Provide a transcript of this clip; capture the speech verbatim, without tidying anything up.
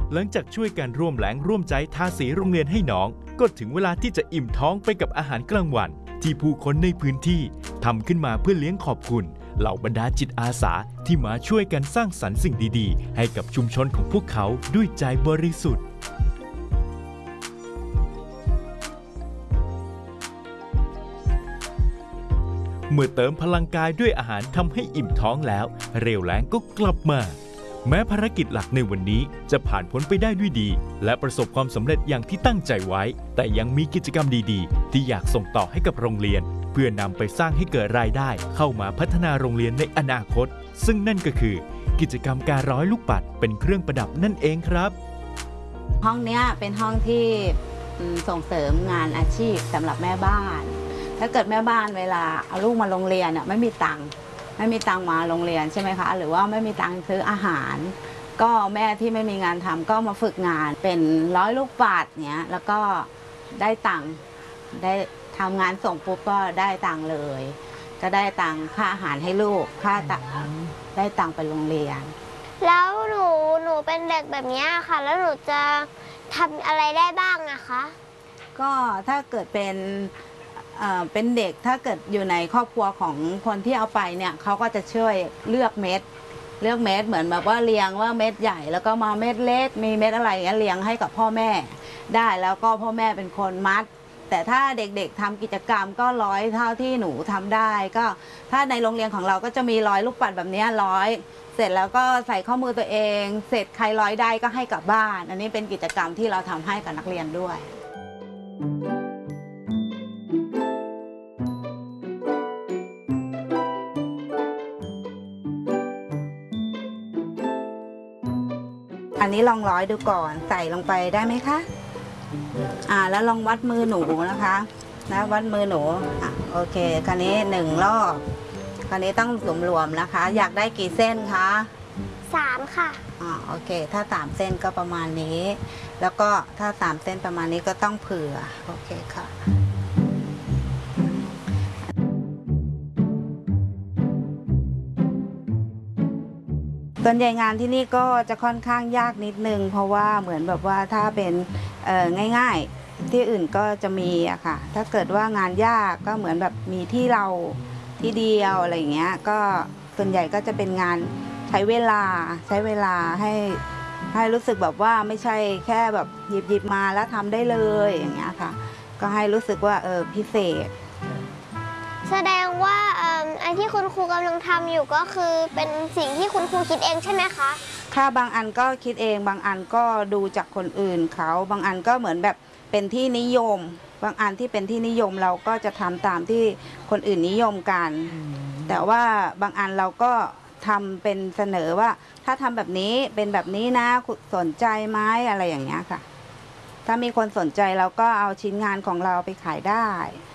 หลังจากช่วยกันร่วมแรงร่วมใจทาสีโรงเรียนให้น้องก็ถึงเวลาที่จะอิ่มท้องไปกับอาหารกลางวันที่ผู้คนในพื้นที่ทำขึ้นมาเพื่อเลี้ยงขอบคุณเหล่าบรรดาจิตอาสาที่มาช่วยกันสร้างสรรค์สิ่งดีๆให้กับชุมชนของพวกเขาด้วยใจบริสุทธิ์เมื่อเติมพลังกายด้วยอาหารทำให้อิ่มท้องแล้วเรี่ยวแรงก็กลับมาแม้ภารกิจหลักในวันนี้จะผ่านพ้นไปได้ด้วยดีและประสบความสำเร็จอย่างที่ตั้งใจไว้แต่ยังมีกิจกรรมดีๆที่อยากส่งต่อให้กับโรงเรียนเพื่อนำไปสร้างให้เกิดรายได้เข้ามาพัฒนาโรงเรียนในอนาคตซึ่งนั่นก็คือกิจกรรมการร้อยลูกปัดเป็นเครื่องประดับนั่นเองครับห้องนี้เป็นห้องที่ส่งเสริมงานอาชีพสำหรับแม่บ้านถ้าเกิดแม่บ้านเวลาเอาลูกมาโรงเรียนอ่ะไม่มีตังค์ไม่มีตังค์มาโรงเรียนใช่ไหมคะหรือว่าไม่มีตังค์ซื้ออาหารก็แม่ที่ไม่มีงานทำก็มาฝึกงานเป็นร้อยลูกปัดเนี้ยแล้วก็ได้ตังค์ได้ทำงานส่งปุ๊บก็ได้ตังค์เลยก็ได้ตังค่าอาหารให้ลูกค่าตังได้ตังไปโรงเรียนแล้วหนูหนูเป็นเด็กแบบนี้ค่ะแล้วหนูจะทำอะไรได้บ้างนะคะก็ถ้าเกิดเป็นเป็นเด็กถ้าเกิดอยู่ในครอบครัวของคนที่เอาไปเนี่ยเขาก็จะช่วยเลือกเม็ดเลือกเม็ดเหมือนแบบว่าเรียงว่าเม็ดใหญ่แล้วก็มาเม็ดเล็กมีเม็ดอะไรอย่างเงี้ยเรียงให้กับพ่อแม่ได้แล้วก็พ่อแม่เป็นคนมัดแต่ถ้าเด็กๆทำกิจกรรมก็ร้อยเท่าที่หนูทำได้ก็ถ้าในโรงเรียนของเราก็จะมีร้อยลูกปัดแบบนี้ร้อยเสร็จแล้วก็ใส่ข้อมือตัวเองเสร็จใครร้อยได้ก็ให้กลับบ้านอันนี้เป็นกิจกรรมที่เราทำให้กับนักเรียนด้วยอันนี้ลองร้อยดูก่อนใส่ลงไปได้ไหมคะอ่าแล้วลองวัดมือหนูนะคะนะวัดมือหนูอ่ะโอเคคราวนี้หนึ่งรอบคราวนี้ต้องรวมๆนะคะอยากได้กี่เส้นคะสามค่ะอ่าโอเคถ้าสามเส้นก็ประมาณนี้แล้วก็ถ้าสามเส้นประมาณนี้ก็ต้องเผื่อโอเคค่ะส่วนใหญ่งานที่นี่ก็จะค่อนข้างยากนิดนึงเพราะว่าเหมือนแบบว่าถ้าเป็นง่ายๆที่อื่นก็จะมีอะค่ะถ้าเกิดว่างานยากก็เหมือนแบบมีที่เราที่เดียวอะไรอย่างเงี้ยก็ส่วนใหญ่ก็จะเป็นงานใช้เวลาใช้เวลาให้ให้รู้สึกแบบว่าไม่ใช่แค่แบบหยิบหยิบมาแล้วทำได้เลยอย่างเงี้ยค่ะก็ให้รู้สึกว่าเออพิเศษแสดงว่าไอ้ที่คุณครูกำลังทำอยู่ก็คือเป็นสิ่งที่คุณครูคิดเองใช่ไหมคะค่ะบางอันก็คิดเองบางอันก็ดูจากคนอื่นเขาบางอันก็เหมือนแบบเป็นที่นิยมบางอันที่เป็นที่นิยมเราก็จะทำตามที่คนอื่นนิยมกันแต่ว่าบางอันเราก็ทำเป็นเสนอว่าถ้าทำแบบนี้เป็นแบบนี้นะสนใจไหมอะไรอย่างเงี้ยค่ะถ้ามีคนสนใจเราก็เอาชิ้นงานของเราไปขายได้